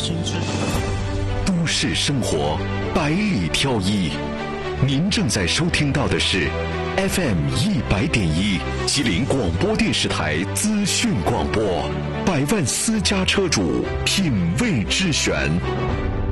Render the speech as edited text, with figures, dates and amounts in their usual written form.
心智。 都市生活百里挑一，您正在收听到的是 FM100.1 吉林广播电视台资讯广播，百万私家车主品味之选。